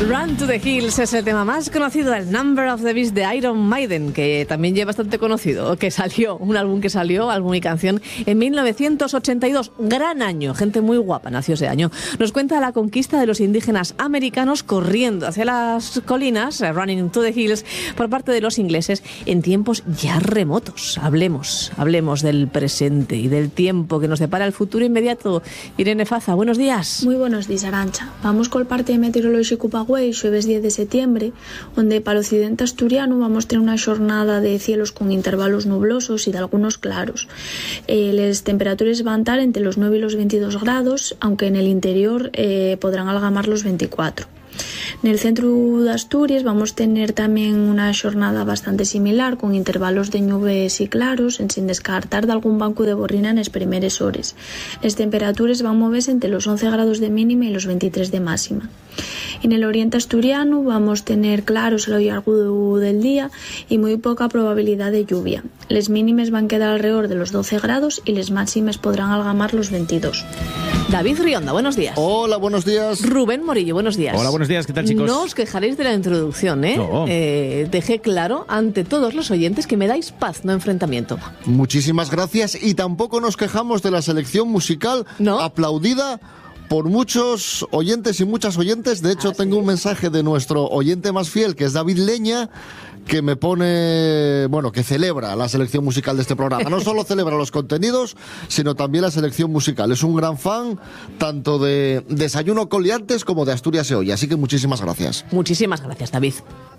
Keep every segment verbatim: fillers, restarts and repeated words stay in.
Run to the Hills es el tema más conocido del Number of the Beast de Iron Maiden, que también ya es bastante conocido, que salió, un álbum que salió, álbum y canción, en mil novecientos ochenta y dos. Gran año, gente muy guapa nació ese año. Nos cuenta la conquista de los indígenas americanos corriendo hacia las colinas, Running to the Hills, por parte de los ingleses en tiempos ya remotos. Hablemos, hablemos del presente y del tiempo que nos depara el futuro inmediato. Irene Faza, buenos días. Muy buenos días, Arancha. Vamos col parte meteorolóxico para Güey, xueves diez de septiembre, onde para o occidente asturiano vamos ter unha xornada de cielos con intervalos nublosos e de algunos claros. Eh, les temperaturas van estar entre los nueve y los veintidós grados, aunque en el interior eh, podrán algamar los veinticuatro. En el centro de Asturias vamos a tener también una jornada bastante similar, con intervalos de nubes y claros, en sin descartar de algún banco de borrina en las primeras horas. Las temperaturas van a moverse entre los once grados de mínima y los veintitrés de máxima. En el oriente asturiano vamos a tener claros a lo largo del día y muy poca probabilidad de lluvia. Las mínimas van a quedar alrededor de los doce grados y las máximas podrán algamar los veintidós. David Rionda, buenos días. Hola, buenos días. Rubén Morillo, buenos días. Hola, buenos días, ¿qué tal, chicos? No os quejaréis de la introducción, ¿eh? No. eh dejé claro ante todos los oyentes que me dais paz, no enfrentamiento. Muchísimas gracias, y tampoco nos quejamos de la selección musical, ¿no? Aplaudida por muchos oyentes y muchas oyentes. De hecho, ¿Ah, tengo sí? un mensaje de nuestro oyente más fiel, que es David Leña, que me pone, bueno, que celebra la selección musical de este programa. No solo celebra los contenidos, sino también la selección musical. Es un gran fan tanto de Desayuno con Liantes como de Asturias se oye. Así que muchísimas gracias. Muchísimas gracias, David.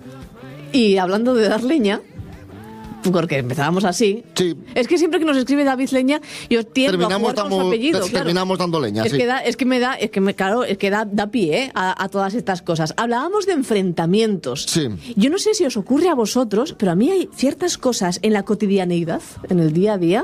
Y hablando de dar leña, porque empezábamos así. Sí. Es que siempre que nos escribe David Leña, yo tiendo Terminamos, a jugar con damos, su apellido. te- Claro. terminamos dando leña, Es sí. que da, es que me da, es que me, claro, es que da, da pie ¿eh? a, a todas estas cosas. Hablábamos de enfrentamientos. Sí. Yo no sé si os ocurre a vosotros, pero a mí hay ciertas cosas en la cotidianeidad, en el día a día,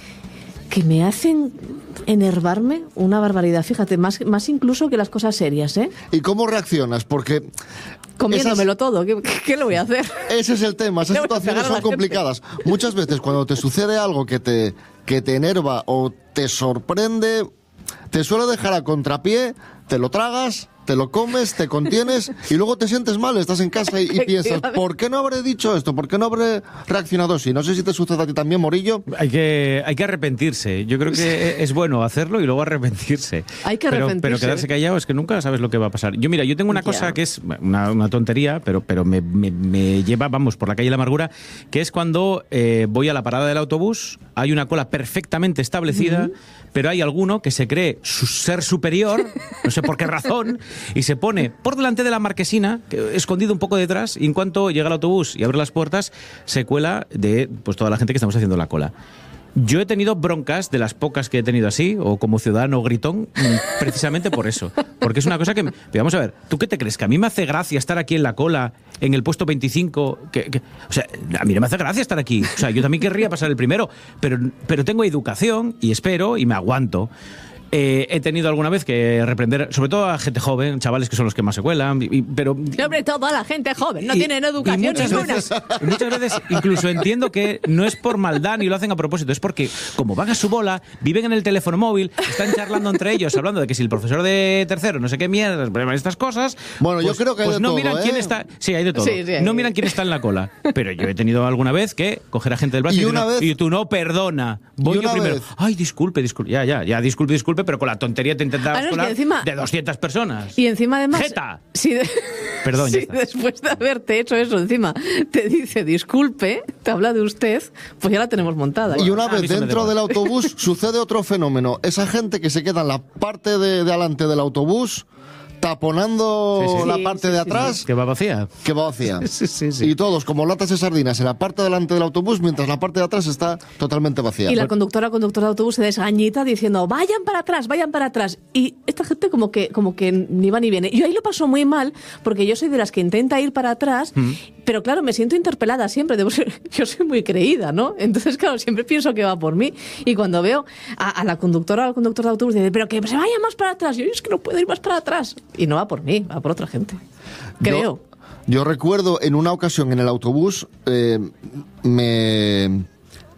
que me hacen enervarme una barbaridad. Fíjate, más, más incluso que las cosas serias, ¿eh? ¿Y cómo reaccionas? Porque Comiéndomelo esas- todo. ¿Qué, qué le voy a hacer? ese es el tema, esas Le voy a situaciones pegar a son la gente. complicadas. Muchas veces cuando te sucede algo que te, que te enerva o te sorprende, te suele dejar a contrapié, te lo tragas, te lo comes, te contienes y luego te sientes mal, estás en casa y, y piensas, ¿por qué no habré dicho esto? ¿Por qué no habré reaccionado así? No sé si te sucede a ti también, Morillo. Hay que, hay que arrepentirse. Yo creo que es bueno hacerlo y luego arrepentirse. Hay que pero, arrepentirse. Pero quedarse callado es que nunca sabes lo que va a pasar. Yo, mira, yo tengo una Ya. cosa que es una, una tontería, pero, pero me, me, me lleva, vamos, por la calle de la amargura, que es cuando eh, voy a la parada del autobús, hay una cola perfectamente establecida, uh-huh. pero hay alguno que se cree su ser superior, no sé por qué razón, y se pone por delante de la marquesina, que, escondido un poco detrás, y en cuanto llega el autobús y abre las puertas, se cuela de pues toda la gente que estamos haciendo la cola. Yo he tenido broncas, de las pocas que he tenido así, o como ciudadano gritón, precisamente por eso. Porque es una cosa que... me- Vamos a ver, ¿tú qué te crees? ¿Que a mí me hace gracia estar aquí en la cola, en el puesto veinticinco? Que, que- o sea, a mí no me hace gracia estar aquí. O sea, yo también querría pasar el primero, pero, pero tengo educación y espero y me aguanto. Eh, he tenido alguna vez que reprender, sobre todo a gente joven, chavales que son los que más se cuelan, y- y- pero... Sobre todo a la gente joven, no Y- tienen educación y muchas ninguna. veces, y muchas veces incluso entiendo que no es por maldad ni lo hacen a propósito, es porque como van a su bola, viven en el teléfono móvil, están charlando entre ellos, hablando de que si el profesor de tercero, no sé qué mierda, estas cosas... Bueno, yo pues- creo que hay pues de no todo, miran ¿eh? quién está... Sí, hay de todo. Sí, sí, hay- no miran quién está en la cola. Pero yo he tenido alguna vez que coger a gente del brazo Y y, una decir, no, vez- y tú no, perdona. Voy y yo una primero. vez- Ay, disculpe, disculpe. Ya, ya, ya, disculpe, disculpe, pero con la tontería te intentabas Ah, no, es que colar encima- de doscientas personas. Y encima además... ¡Jeta! Si de- Perdón, ya si está. después de haberte hecho eso encima te dice disculpe, te habla de usted, pues ya la tenemos montada. Y una a mí vez se me dentro da del igual. autobús sucede otro fenómeno. Esa gente que se queda en la parte de, de adelante del autobús taponando Sí, sí. la Sí, parte sí, de sí, atrás, Que va vacía. que va vacía. Sí, sí, sí. Y todos como latas de sardinas en la parte de delante del autobús, mientras la parte de atrás está totalmente vacía. Y la conductora o conductor de autobús se desgañita diciendo vayan para atrás, vayan para atrás. Y esta gente como que, como que ni va ni viene. Yo ahí lo paso muy mal porque yo soy de las que intenta ir para atrás, pero claro, me siento interpelada siempre. Debo ser- yo soy muy creída, ¿no? Entonces, claro, siempre pienso que va por mí. Y cuando veo a, a la conductora o al conductor de autobús, dice, pero que se vaya más para atrás. Yo es que no puedo ir más para atrás. Y no va por mí, va por otra gente. Creo. Yo, yo recuerdo en una ocasión en el autobús, eh, me,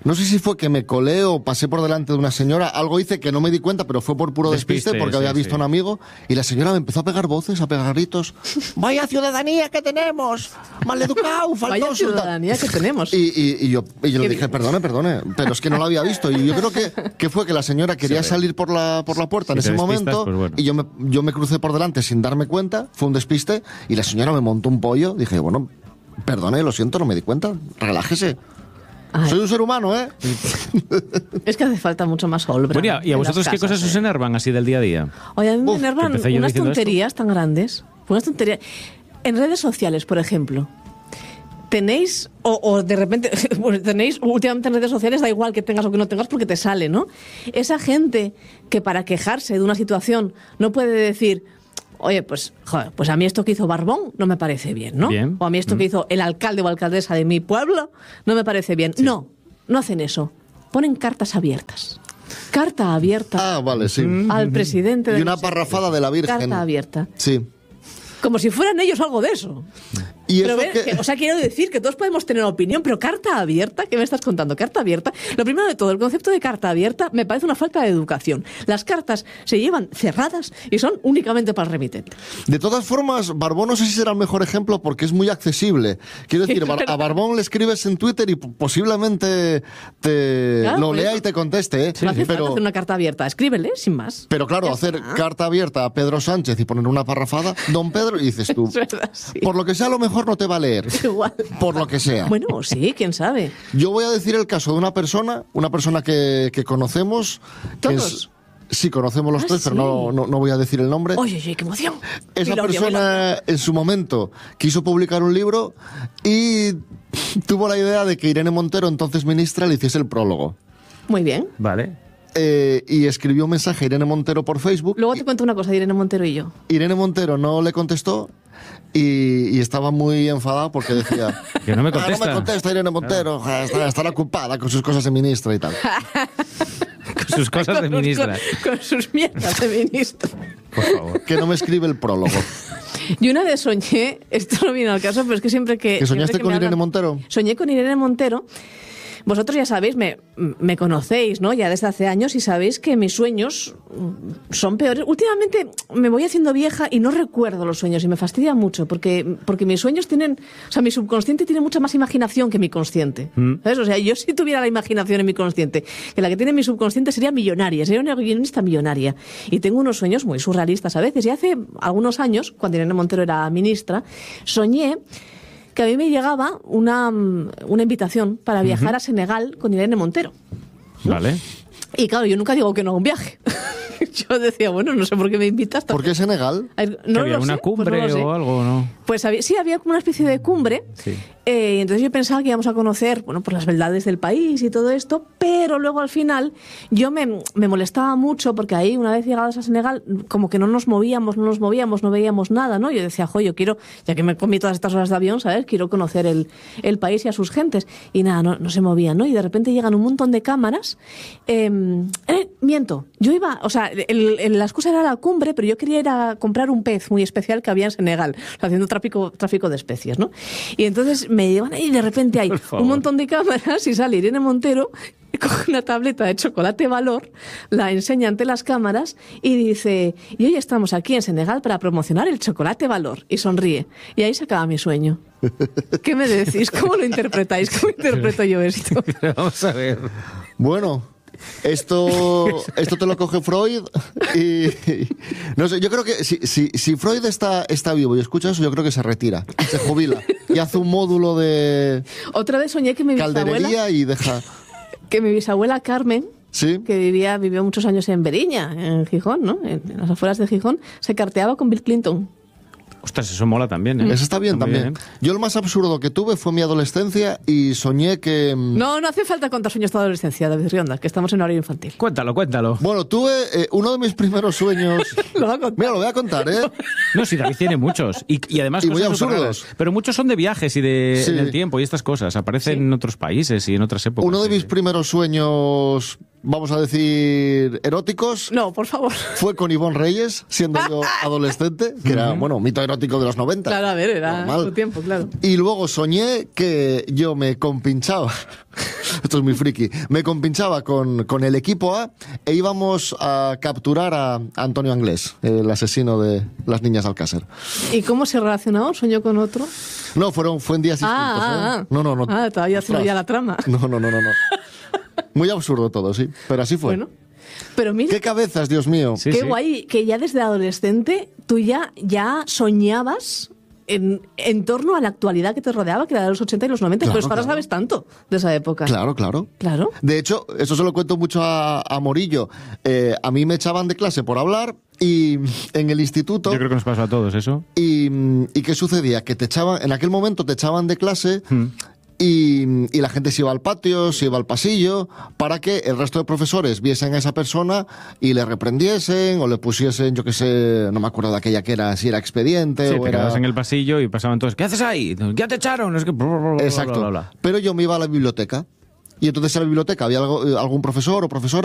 no sé si fue que me colé o pasé por delante de una señora, algo hice que no me di cuenta, pero fue por puro despiste, Despiste, porque sí, había visto sí. a un amigo, y la señora me empezó a pegar voces, a pegar gritos. ¡Vaya ciudadanía que tenemos! ¡Maleducado, Vaya faltoso! ciudadanía que tenemos. Y, y, y yo, y yo le Qué dije, bien. perdone, perdone, pero es que no lo había visto. Y yo creo que, que fue que la señora quería salir por la, por la puerta Si en te ese despistas, momento, pues bueno. y yo me, yo me crucé por delante sin darme cuenta, fue un despiste, y la señora me montó un pollo. Dije, bueno, perdone, lo siento, no me di cuenta, relájese. Ay, Soy un ser humano, ¿eh? es que hace falta mucho más holbra. Bueno, ¿y a- ¿y a en vosotros las qué casas, cosas os eh. enervan así del día a día? Oye, a mí me Uf, enervan empecé yo unas diciendo esto. tonterías tan grandes. Unas tonterías. En redes sociales, por ejemplo, tenéis, o, o de repente, bueno, tenéis últimamente en redes sociales, da igual que tengas o que no tengas porque te sale, ¿no? Esa gente que para quejarse de una situación no puede decir, oye, pues, joder, pues a mí esto que hizo Barbón no me parece bien, ¿no? Bien. O a mí esto que hizo el alcalde o alcaldesa de mi pueblo no me parece bien. No, no hacen eso. Ponen cartas abiertas. Carta abierta Ah, vale, sí. al presidente de Y una no sé qué. parrafada de la Virgen. Carta abierta. Sí. Como si fueran ellos algo de eso. Y Pero eso ve, que- que- o sea, quiero decir que todos podemos tener opinión, pero carta abierta, ¿qué me estás contando? Carta abierta. Lo primero de todo, el concepto de carta abierta me parece una falta de educación. Las cartas se llevan cerradas y son únicamente para el remitente. De todas formas, Barbón no sé si será el mejor ejemplo porque es muy accesible. Quiero decir, Es Bar- verdad. a Barbón le escribes en Twitter y p- posiblemente te Claro, lo por lea eso. y te conteste, ¿eh? no hace falta pero, hacer una carta abierta, escríbele, sin más. pero claro, Ya hacer está. carta abierta a Pedro Sánchez y poner una parrafada, don Pedro, y dices tú, Es verdad, sí. por lo que sea, a lo mejor no te va a leer. Igual. Por lo que sea. Bueno, sí, quién sabe. Yo voy a decir el caso de una persona, una persona que, que conocemos. Que ¿Todos? es, sí, conocemos los Ah, tres, pero sí. no, no, no voy a decir el nombre. Oye, oye, qué emoción. Esa Bilonia, persona en su momento quiso publicar un libro y tuvo la idea de que Irene Montero, entonces ministra, le hiciese el prólogo. Bilonia. Muy bien. Vale. Eh, y escribió un mensaje a Irene Montero por Facebook. Luego te cuento una cosa de Irene Montero y yo. Irene Montero no le contestó y, y estaba muy enfadado porque decía... Que no me "Ah, no contesta". me contesta Irene Montero, ja, está- estará ocupada con sus cosas de ministra y tal. Con sus cosas de Con- ministra. Con, con sus mierdas de ministro. Por favor. Que no me escribe el prólogo. Yo una vez soñé, esto no viene al caso, pero es que siempre que... ¿Que soñaste siempre que con me Irene hablan- Montero? Soñé con Irene Montero. Vosotros ya sabéis, me, me conocéis, ¿no? Ya desde hace años y sabéis que mis sueños mm, son peores. Últimamente me voy haciendo vieja y no recuerdo los sueños y me fastidia mucho porque, porque mis sueños tienen... O sea, mi subconsciente tiene mucha más imaginación que mi consciente. ¿Sabes? O sea, yo si tuviera la imaginación en mi consciente, que la que tiene mi subconsciente sería millonaria, sería una guionista millonaria. Y tengo unos sueños muy surrealistas a veces. Y hace algunos años, cuando Irene Montero era ministra, soñé que a mí me llegaba una, una invitación para viajar a Senegal con Irene Montero. Vale. Y claro, yo nunca digo que no a un viaje. Yo decía, bueno, no sé por qué me invitas. ¿Por qué Senegal? Ay, Que No había lo una sé, pues cumbre no lo sé. o algo, ¿no? Pues había, sí, había como una especie de cumbre. Sí. Eh, y entonces yo pensaba que íbamos a conocer, bueno, pues las verdades del país y todo esto, pero luego al final yo me, me molestaba mucho porque ahí, una vez llegados a Senegal, como que no nos movíamos, no nos movíamos, no veíamos nada, ¿no? Yo decía, jo, yo quiero, ya que me comí todas estas horas de avión, ¿sabes? Quiero conocer el, el país y a sus gentes. Y nada, no, no se movían, ¿no? Y de repente llegan un montón de cámaras. Eh, eh, miento, yo iba, o sea, el, el- la excusa era la cumbre, pero yo quería ir a comprar un pez muy especial que había en Senegal, o sea, haciendo tráfico, tráfico de especies, ¿no? Y entonces me llevan ahí y de repente hay Por favor. un montón de cámaras y sale Irene Montero, coge una tableta de chocolate Valor, la enseña ante las cámaras y dice, y hoy estamos aquí en Senegal para promocionar el chocolate Valor. Y sonríe. Y ahí se acaba mi sueño. ¿Qué me decís? ¿Cómo lo interpretáis? ¿Cómo interpreto yo esto? Pero vamos a ver. Bueno, esto, esto te lo coge Freud y, y- no sé, yo creo que si, si, si Freud está, está vivo y escucha eso, yo creo que se retira, se jubila y hace un módulo de Otra vez soñé que mi bisabuela, calderería y deja... que mi bisabuela Carmen, ¿Sí? que vivía, vivió muchos años en Beriña, en Gijón, ¿no? En, en las afueras de Gijón, se carteaba con Bill Clinton. Ostras, eso mola también, ¿eh? Eso está bien Está muy también. Yo el más absurdo que tuve fue mi adolescencia y soñé que... mm, No, no hace falta contar sueños de adolescencia, David Rionda, que estamos en horario infantil. Cuéntalo, cuéntalo. Bueno, tuve eh, uno de mis primeros sueños... Lo va a contar. Mira, lo voy a contar, ¿eh? No, sí, David tiene muchos. Y, y además Y muy cosas súper absurdos. raras. Pero muchos son de viajes y de Sí. en el tiempo y estas cosas. Aparecen Sí. en otros países y en otras épocas. Uno de Sí, mis sí. primeros sueños vamos a decir, eróticos. No, por favor. Fue con Ivonne Reyes, siendo yo adolescente, que era, bueno, mito erótico de los noventa. Claro, a ver, era normal. su tiempo, claro. Y luego soñé que yo me compinchaba, esto es muy friki, me compinchaba con, con el equipo A e íbamos a capturar a Antonio Anglés, el asesino de las niñas Alcácer. ¿Y cómo se relacionó? ¿Soñó con otro? No, fueron, fue en días distintos. Ah, ¿eh? ah, No, no, no. Ah, todavía haciendo Ostras. ya la trama. No, no, no, no, no. Muy absurdo todo, sí, pero así fue. Bueno, pero mira, ¡Qué cabezas, Dios mío! Sí, qué sí. guay que ya desde adolescente tú ya, ya soñabas en, en torno a la actualidad que te rodeaba, que era de los ochenta y los noventa, Claro, pero es que ahora claro. sabes tanto de esa época. Claro, claro. Claro. De hecho, eso se lo cuento mucho a, a Morillo. Eh, a mí me echaban de clase por hablar y en el instituto... Yo creo que nos pasó a todos eso. Y, ¿Y qué sucedía? Que te echaban, en aquel momento te echaban de clase y, y la gente se iba al patio, se iba al pasillo, para que el resto de profesores viesen a esa persona y le reprendiesen o le pusiesen, yo qué sé, no me acuerdo de aquella que era, si era expediente Sí, o te era... quedabas en el pasillo y pasaban todos. ¿Qué haces ahí? ¿Ya te echaron? Es que... Exacto. Bla, bla, bla. Pero yo me iba a la biblioteca y entonces en la biblioteca había algo- algún profesor o profesora